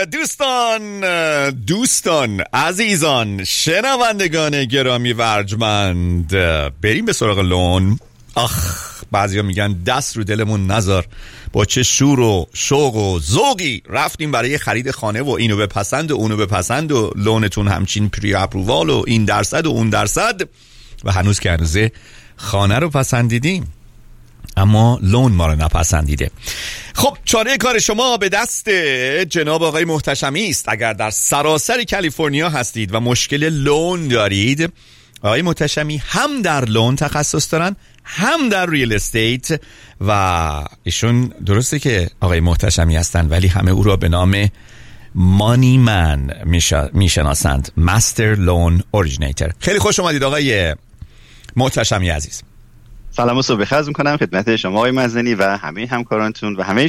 دوستان عزیزان شنوندگان گرامی و ارجمند، بریم به سراغ لون. بعضیا میگن دست رو دلمون نذار، با چه شور و شوق و ذوقی رفتیم برای خرید خانه و اینو بپسند و اونو بپسند و لونتون همچین پری اپرووال و این درصد و اون درصد و هنوز که هنوزه خانه رو پسندیدیم اما لون ما رو نپسندیده. خب چاره کار شما به دست جناب آقای محتشمی است. اگر در سراسر کالیفرنیا هستید و مشکل لون دارید، آقای محتشمی هم در لون تخصص دارن هم در ریل استیت و ایشون درسته که آقای محتشمی هستن ولی همه او را به نام مانی من میشناسند، مستر لون اوریجینیتور. خیلی خوش اومدید آقای محتشمی عزیز. سلام و صبح بخیر میکنم خدمت شما آقای مزنی و همه همکارانتون و همه